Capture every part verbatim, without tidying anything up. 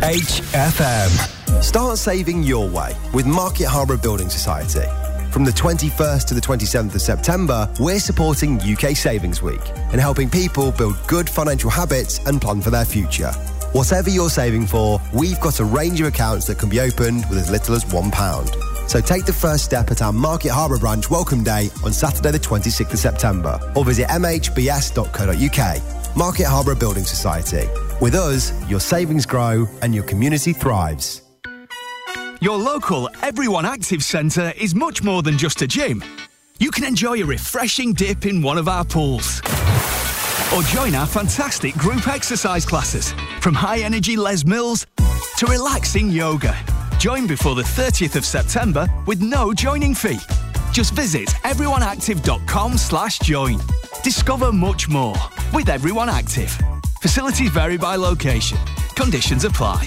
H F M. Start saving your way with Market Harbour Building Society. From the twenty-first to the twenty-seventh of September, we're supporting U K Savings Week and helping people build good financial habits and plan for their future. Whatever you're saving for, we've got a range of accounts that can be opened with as little as one pound. So take the first step at our Market Harbour branch welcome day on Saturday the twenty-sixth of September or visit m h b s dot co dot u k. Market Harbour Building Society. With us, your savings grow and your community thrives. Your local Everyone Active Centre is much more than just a gym. You can enjoy a refreshing dip in one of our pools. Or join our fantastic group exercise classes, from high-energy Les Mills to relaxing yoga. Join before the thirtieth of September with no joining fee. Just visit everyoneactive.com slash join. Discover much more with Everyone Active. Facilities vary by location. Conditions apply.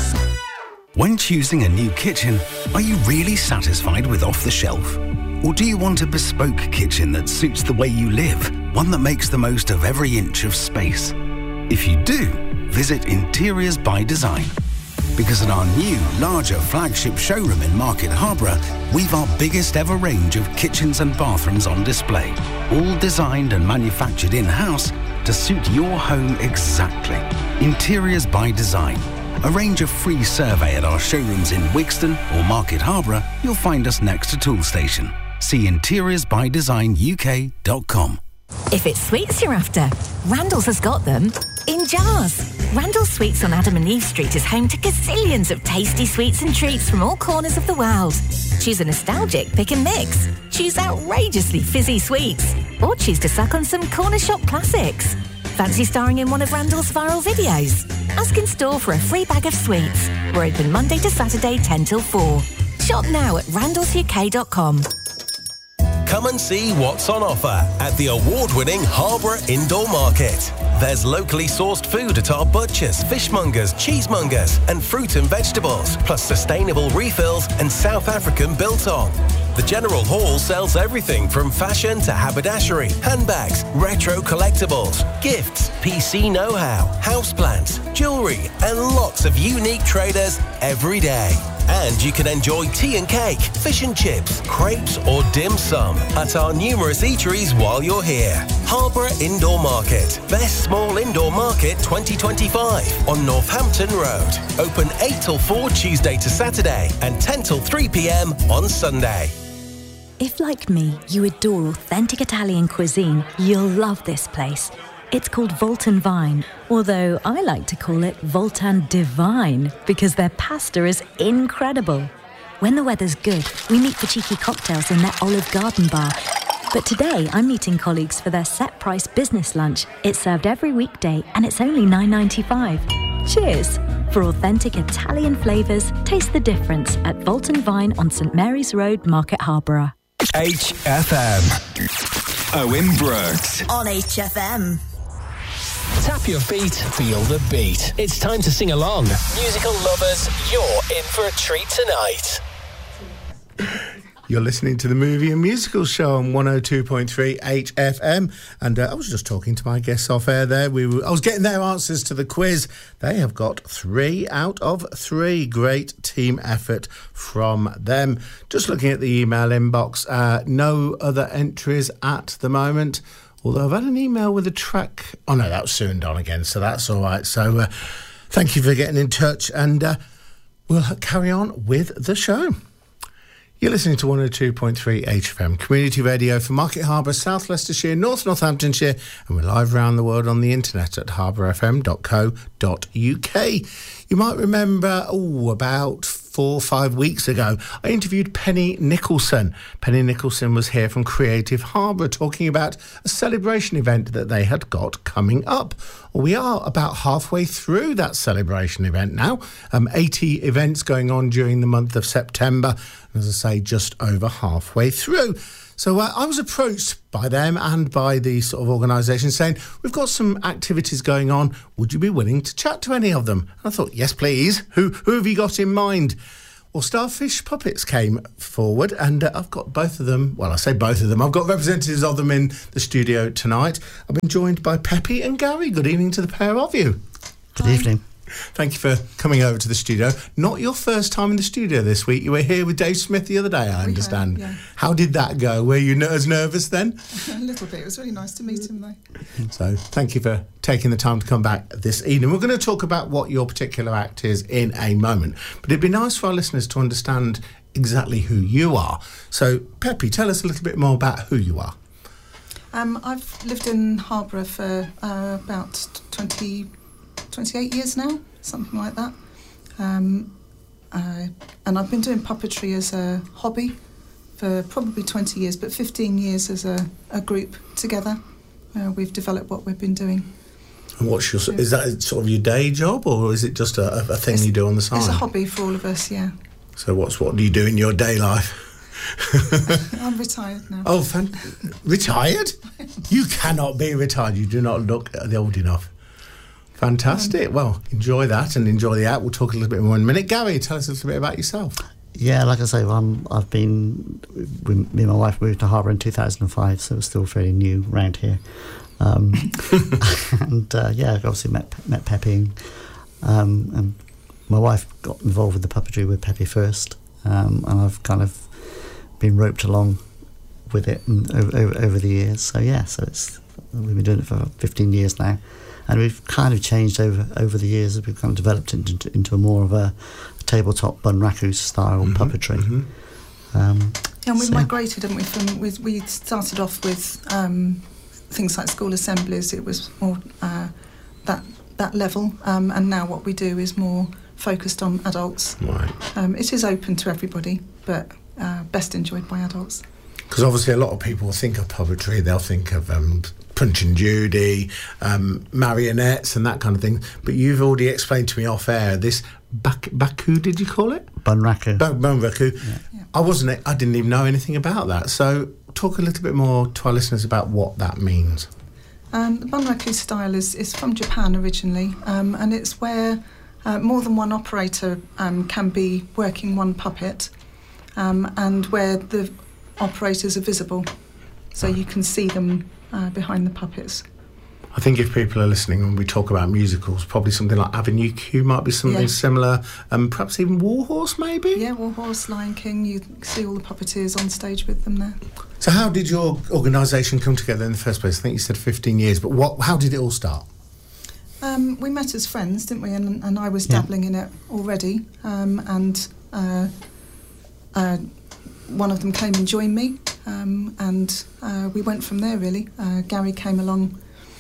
When choosing a new kitchen, are you really satisfied with off-the-shelf? Or do you want a bespoke kitchen that suits the way you live? One that makes the most of every inch of space? If you do, visit Interiors by Design. Because at our new, larger flagship showroom in Market Harbour, we've our biggest ever range of kitchens and bathrooms on display, all designed and manufactured in-house to suit your home exactly. Interiors by Design. Arrange a free survey at our showrooms in Wigston or Market Harbour. You'll find us next to Toolstation. See interiors by design u k dot com. If it's sweets you're after, Randall's has got them in jars. Randall's Sweets on Adam and Eve Street is home to gazillions of tasty sweets and treats from all corners of the world. Choose a nostalgic pick and mix. Choose outrageously fizzy sweets. Or choose to suck on some corner shop classics. Fancy starring in one of Randall's viral videos? Ask in store for a free bag of sweets. We're open Monday to Saturday ten till four. Shop now at randalls u k dot com. Come and see what's on offer at the award-winning Harbour Indoor Market. There's locally sourced food at our butchers, fishmongers, cheesemongers and fruit and vegetables, plus sustainable refills and South African biltong. The General Hall sells everything from fashion to haberdashery, handbags, retro collectibles, gifts, P C know-how, houseplants, jewellery and lots of unique traders every day. And you can enjoy tea and cake, fish and chips, crepes or dim sum at our numerous eateries while you're here. Harbour Indoor Market. Best Small Indoor Market twenty twenty-five on Northampton Road. Open eight till four Tuesday to Saturday and ten till three p m on Sunday. If, like me, you adore authentic Italian cuisine, you'll love this place. It's called Voltan Vine, although I like to call it Voltan Divine because their pasta is incredible. When the weather's good, we meet for cheeky cocktails in their Olive Garden bar. But today, I'm meeting colleagues for their set-price business lunch. It's served every weekday and it's only nine ninety-five. Cheers! For authentic Italian flavours, taste the difference at Voltan Vine on St Mary's Road, Market Harborough. H F M. Owen Brooks. On H F M. Tap your feet, feel the beat. It's time to sing along. Musical lovers, you're in for a treat tonight. You're listening to the Movie and Musical Show on one oh two point three H F M. And uh, I was just talking to my guests off air there. We were, I was getting their answers to the quiz. They have got three out of three. Great team effort from them. Just looking at the email inbox, uh, no other entries at the moment. Although I've had an email with a track. Oh, no, that was soon done again, so that's all right. So uh, thank you for getting in touch, and uh, we'll carry on with the show. You're listening to one oh two point three H F M, community radio for Market Harbour, South Leicestershire, North Northamptonshire, and we're live around the world on the internet at harbour f m dot co dot u k. You might remember, oh, about four or five weeks ago, I interviewed Penny Nicholson. Penny Nicholson was here from Creative Harbour talking about a celebration event that they had got coming up. We are about halfway through that celebration event now. Um, eighty events going on during the month of September. As I say, just over halfway through. So uh, I was approached by them and by the sort of organisation saying, we've got some activities going on. Would you be willing to chat to any of them? And I thought, yes, please. Who, who have you got in mind? Well, Starfish Puppets came forward, and uh, I've got both of them. Well, I say both of them. I've got representatives of them in the studio tonight. I've been joined by Peppy and Gary. Good evening to the pair of you. Good evening. Thank you for coming over to the studio. Not your first time in the studio this week. You were here with Dave Smith the other day, I we understand. Have, yeah. How did that go? Were you as nervous then? A little bit. It was really nice to meet him, though. So thank you for taking the time to come back this evening. We're going to talk about what your particular act is in a moment. But it'd be nice for our listeners to understand exactly who you are. So, Peppy, tell us a little bit more about who you are. Um, I've lived in Harborough for uh, about twenty, twenty-eight years now, something like that. Um, uh, and I've been doing puppetry as a hobby for probably twenty years, but fifteen years as a, a group together. Uh, we've developed what we've been doing. And what's your, is that sort of your day job, or is it just a, a thing it's, you do on the side? It's a hobby for all of us, yeah. So what's what do you do in your day life? I'm retired now. Oh, fan- retired? You cannot be retired. You do not look old enough. Fantastic. Um, well, enjoy that and enjoy the act. We'll talk a little bit more in a minute. Gary, tell us a little bit about yourself. Yeah, like I say, I'm, I've been... We, me and my wife moved to Harborough in two thousand five, so it was still fairly new around here. Um, and, uh, yeah, I obviously met, met Peppy. Um, and my wife got involved with the puppetry with Peppy first, um, and I've kind of been roped along with it and over, over, over the years. So yeah, so it's we've been doing it for fifteen years now, and we've kind of changed over over the years as we've kind of developed it into, into a more of a, a tabletop bunraku style mm-hmm, puppetry. Mm-hmm. Um, yeah, and we've so. migrated, haven't we? From we, we started off with um, things like school assemblies. It was more uh, that that level, um, and now what we do is more focused on adults. Right. Um, it is open to everybody, but uh, best enjoyed by adults. Because obviously a lot of people think of puppetry, they'll think of um, Punch and Judy, um, marionettes and that kind of thing. But you've already explained to me off air this bak- baku, did you call it? Bunraku. B- bunraku. Yeah. Yeah. I wasn't. I didn't even know anything about that. So talk a little bit more to our listeners about what that means. Um, the bunraku style is, is from Japan originally, um, and it's where uh, more than one operator um, can be working one puppet, um, and where the operators are visible, so you can see them uh, behind the puppets. I think if people are listening when we talk about musicals, probably something like Avenue Q might be something yeah. similar, and um, perhaps even Warhorse maybe? Yeah, Warhorse, Lion King, you see all the puppeteers on stage with them there. So how did your organisation come together in the first place? I think you said fifteen years, but what? How did it all start? Um, we met as friends, didn't we? And, and I was yeah. dabbling in it already, um, and uh, uh, one of them came and joined me, um, and uh, we went from there, really. Uh, Gary came along,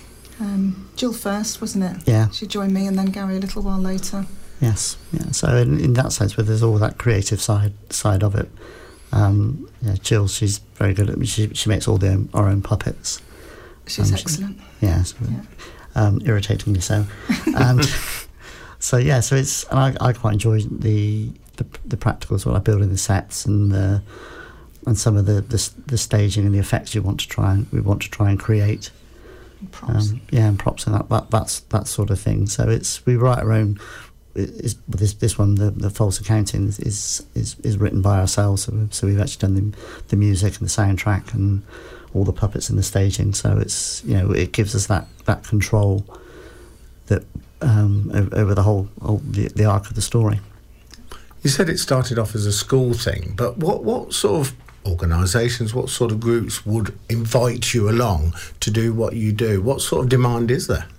um, Jill first, wasn't it? Yeah. She joined me, and then Gary a little while later. Yes, yeah. So in, in that sense, where there's all that creative side side of it, um, yeah, Jill, she's very good at. She she makes all the own, our own puppets. She's um, excellent. She, yeah, so, yeah. Um, irritatingly so, and so yeah, so it's and I, I quite enjoy the, the the practical as well, like building the sets and the and some of the, the the staging and the effects you want to try and we want to try and create. And props. Um, yeah, and props and that, that that's that sort of thing. So it's we write our own. Is this this one the, the false accounting is, is is is written by ourselves. So, so we've actually done the the music and the soundtrack and all the puppets and the staging. So it's you know it gives us that, that control that um, over, over the whole, whole the, the arc of the story. You said it started off as a school thing, but what what sort of organisations, what sort of groups would invite you along to do what you do? What sort of demand is there?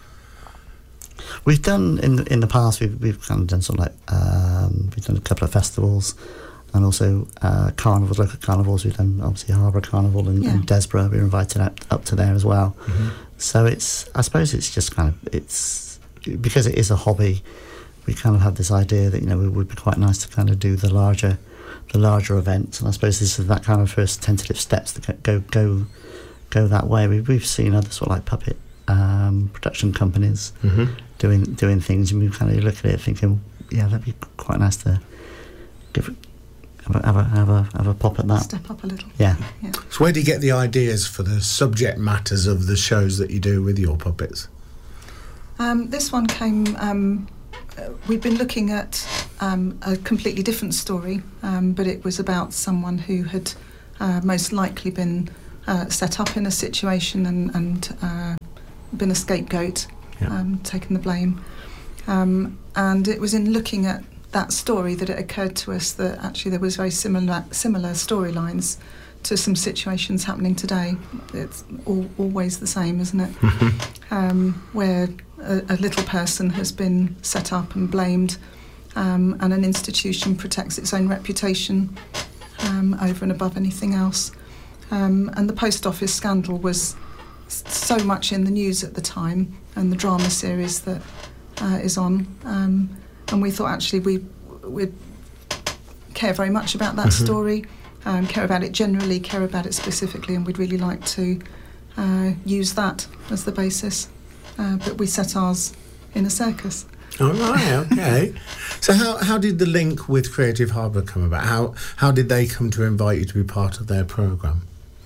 We've done in the, in the past. We've we've kind of done sort of like um, we've done a couple of festivals, and also uh, carnivals, local carnivals. We've done obviously Harborough Carnival and, yeah. and Desborough. We were invited up, up to there as well. Mm-hmm. So it's I suppose it's just kind of it's because it is a hobby. We kind of had this idea that you know it would be quite nice to kind of do the larger the larger events, and I suppose this is that kind of first tentative steps that go go go that way. We've we've seen other sort of like puppet um, production companies. Mm-hmm. doing doing things, and we kind of look at it thinking, yeah, that'd be quite nice to give it, have a, have a have a have a pop at that. Step up a little. Yeah. yeah. So where do you get the ideas for the subject matters of the shows that you do with your puppets? Um, this one came. Um, uh, we've been looking at um, a completely different story, um, but it was about someone who had uh, most likely been uh, set up in a situation and, and uh, been a scapegoat. Yeah. Um, taken the blame, Um, and it was in looking at that story that it occurred to us that actually there was very similar similar storylines to some situations happening today. It's all, always the same, isn't it? um, where a, a little person has been set up and blamed, um, and an institution protects its own reputation um, over and above anything else. Um, and the post office scandal was so much in the news at the time, and the drama series that uh, is on. Um, and we thought actually we would care very much about that mm-hmm. story. Um, care about it generally, care about it specifically, and we'd really like to uh, use that as the basis. Uh, but we set ours in a circus. All right, okay. So how how did the link with Creative Harbour come about? How how did they come to invite you to be part of their programme?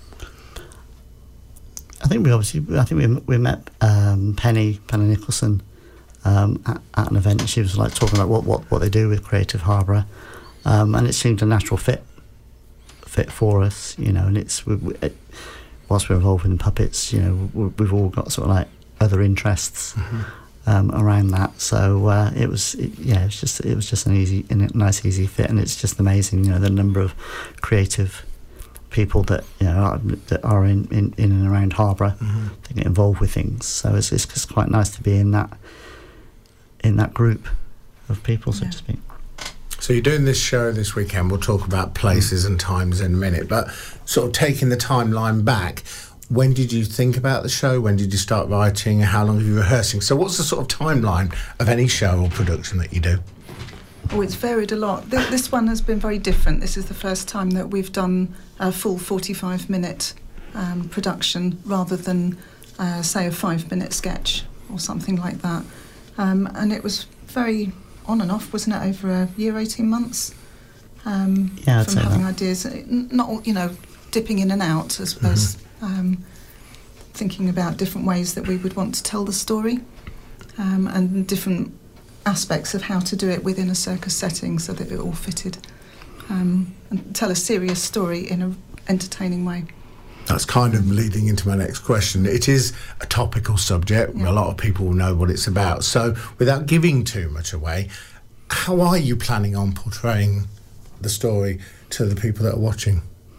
I think we obviously, I think we we met um, Penny Penny Nicholson um, at, at an event. She was like talking about what, what, what they do with Creative Harbour, um, and it seemed a natural fit. fit for us, you know, and it's we, we, it, whilst we're involved in puppets, you know, we, we've all got sort of like other interests mm-hmm. um, around that. So uh, it was, it, yeah, it's just it was just an easy, a nice, easy fit, and it's just amazing, you know, the number of creative people that you know are, that are in, in, in and around Harborough mm-hmm. that get involved with things. So it's it's just quite nice to be in that in that group of people, so yeah. to speak. So you're doing this show this weekend. We'll talk about places and times in a minute, but sort of taking the timeline back, when did you think about the show? When did you start writing? How long have you been rehearsing? So what's the sort of timeline of any show or production that you do? Oh, it's varied a lot. Th- this one has been very different. This is the first time that we've done a full forty-five minute um, production rather than, uh, say, a five minute sketch or something like that. Um, and it was very on and off, wasn't it, over a year, eighteen months? Um, yeah, I'd from say having that. ideas, not all, you know, dipping in and out as, mm-hmm. as um, thinking about different ways that we would want to tell the story, um, and different aspects of how to do it within a circus setting so that it all fitted, um, and tell a serious story in an entertaining way. That's kind of leading into my next question. It is a topical subject. Yeah. A lot of people will know what it's about. So without giving too much away, how are you planning on portraying the story to the people that are watching?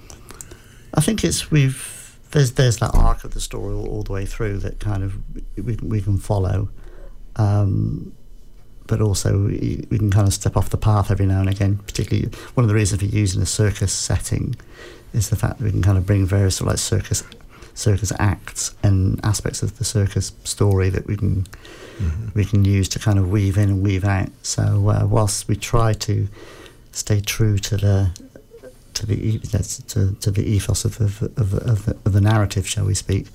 I think it's we've there's there's that arc of the story all, all the way through that kind of we, we can follow, um, but also we, we can kind of step off the path every now and again. Particularly one of the reasons for using a circus setting is the fact that we can kind of bring various sort of like circus circus acts and aspects of the circus story that we can mm-hmm. we can use to kind of weave in and weave out. So uh, whilst we try to stay true to the to the to, to the ethos of the, of, the, of, the, of the narrative, shall we speak,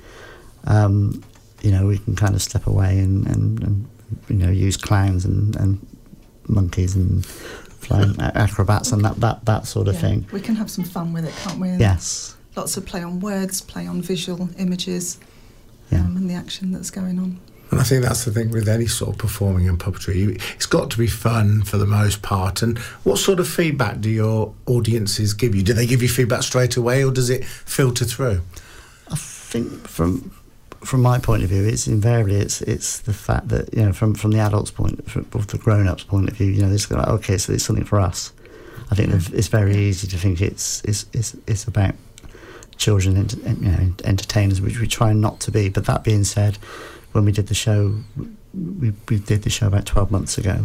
um, you know, we can kind of step away and, and, and you know use clowns and, and monkeys and flying acrobats and that, that, that sort of yeah, thing. We can have some fun with it, can't we? And yes. Lots of play on words, play on visual images, yeah. um, and the action that's going on. And I think that's the thing with any sort of performing and puppetry. It's got to be fun for the most part. And what sort of feedback do your audiences give you? Do they give you feedback straight away, or does it filter through? I think from from my point of view, it's invariably it's it's the fact that, you know, from, from the adults' point, from the grown-ups' point of view, you know, it's like, okay, so it's something for us. I think yeah. it's very easy to think it's it's it's, it's about children, ent- you know, entertainers, which we try not to be. But that being said, when we did the show, we we did the show about twelve months ago.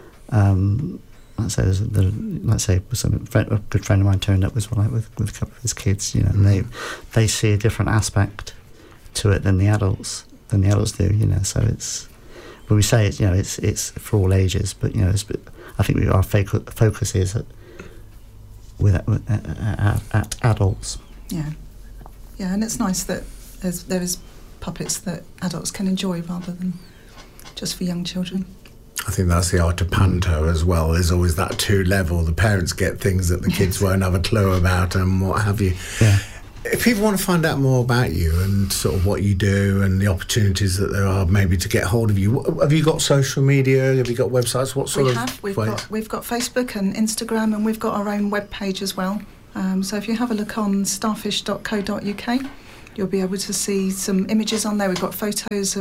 Um, let's say, the, let's say some friend, a good friend of mine turned up with like with, with a couple of his kids, you know, and they they see a different aspect to it than the adults than the adults do, you know. So it's when we say it's, you know, it's it's for all ages, but you know, it's, I think we, our focus is at, with at, at, at adults. Yeah, yeah, and it's nice that there's, there is puppets that adults can enjoy rather than just for young children. I think that's the art of panto as well. There's always that two level. The parents get things that the kids won't have a clue about and what have you. Yeah. If people want to find out more about you and sort of what you do and the opportunities that there are maybe to get hold of you, have you got social media? Have you got websites? What sort we of have. We've ways? got we've got Facebook and Instagram, and we've got our own web page as well. Um, so if you have a look on starfish dot co dot uk, you'll be able to see some images on there. We've got photos of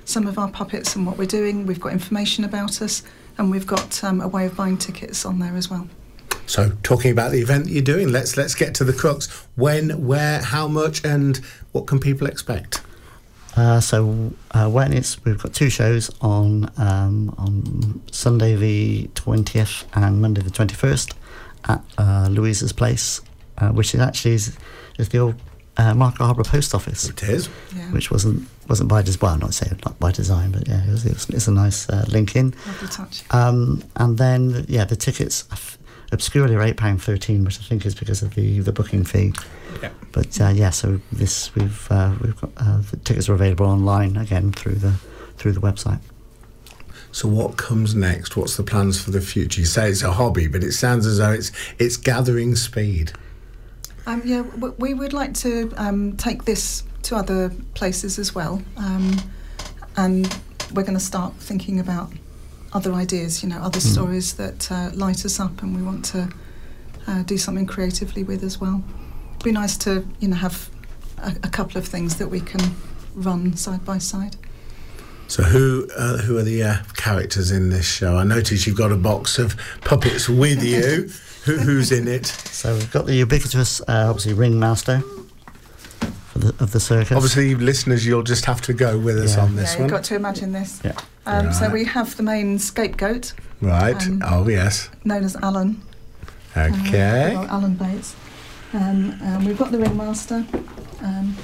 some of our puppets and what we're doing. We've got information about us, and we've got um, a way of buying tickets on there as well. So, talking about the event that you're doing, let's let's get to the crux. When, where, how much, and what can people expect? Uh, so uh, when it's we've got two shows on um, on Sunday the twentieth and Monday the twenty-first at uh, Louisa's Place, uh, which is actually is, is the old uh, Market Harbour Post Office. It is, yeah. Which wasn't wasn't by design. Well, not say not by design, but yeah, it was, it was, it's a nice uh, link in. Lovely touch. Um, and then yeah, the tickets obscurely are eight pound thirteen, which I think is because of the the booking fee. Yeah. But uh, yeah, so this we've uh, we've got uh, the tickets are available online again through the through the website. So what comes next? What's the plans for the future? You say it's a hobby, but it sounds as though it's it's gathering speed. Um, yeah, w- we would like to um, take this to other places as well, um, and we're going to start thinking about other ideas. You know, other mm. stories that uh, light us up, and we want to uh, do something creatively with as well. It'd be nice to, you know, have a, a couple of things that we can run side by side. So who uh, who are the uh, characters in this show? I notice you've got a box of puppets with you. Who, who's in it? So we've got the ubiquitous, uh, obviously, Ringmaster for the, of the circus. Obviously, listeners, you'll just have to go with us yeah. on this yeah, one. You've got to imagine this. Yeah. Um, right. So we have the main scapegoat. Right. Um, oh, yes. Known as Alan. Okay. Uh, Alan Bates. Um, um, we've got the Ringmaster. Um,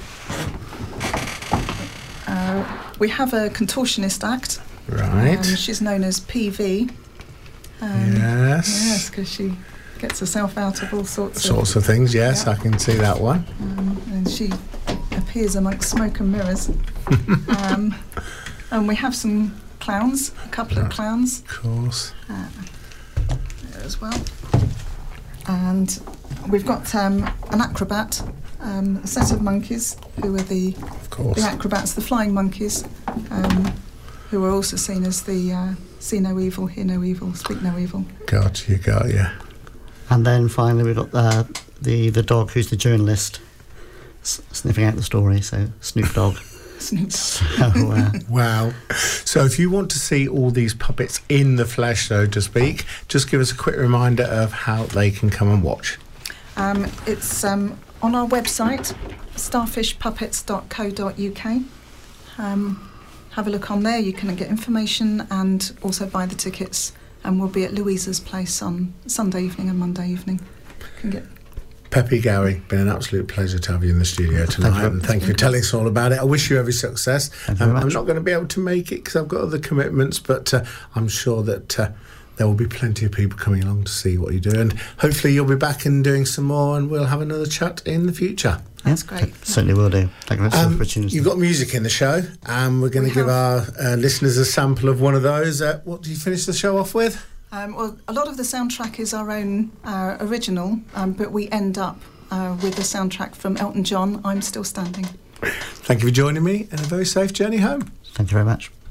uh, we have a contortionist act. Right. Um, she's known as P V. Um, yes. Yes, because she gets herself out of all sorts of... Sorts of things, yes, yeah. I can see that one. Um, and she appears amongst smoke and mirrors. um, and we have some clowns, a couple right. of clowns. Of course. Uh, there as well. And we've got um, an acrobat, um, a set of monkeys who are the, of course. the acrobats, the flying monkeys, um, who are also seen as the uh, see no evil, hear no evil, speak no evil. Got you, got you. And then finally we've got uh, the, the dog who's the journalist s- sniffing out the story, so Snoop Dogg. Snoop Dogg. So, uh, wow. So if you want to see all these puppets in the flesh, so to speak, just give us a quick reminder of how they can come and watch. Um, it's um, on our website, starfish puppets dot co dot uk. Um, have a look on there. You can get information and also buy the tickets. And we'll be at Louisa's Place on Sunday evening and Monday evening. You can get Peppy, Gary, been an absolute pleasure to have you in the studio tonight, thank and thank you for telling us all about it. I wish you every success. Um, I'm not going to be able to make it because I've got other commitments, but uh, I'm sure that uh, there will be plenty of people coming along to see what you do, and hopefully you'll be back and doing some more, and we'll have another chat in the future. That's great. Yeah, certainly will do. Thank you very much um, for the opportunity. You've got music in the show, and we're going to give our uh, listeners a sample of one of those. Uh, what do you finish the show off with? Um, well, a lot of the soundtrack is our own uh, original, um, but we end up uh, with the soundtrack from Elton John, I'm Still Standing. Thank you for joining me, and a very safe journey home. Thank you very much.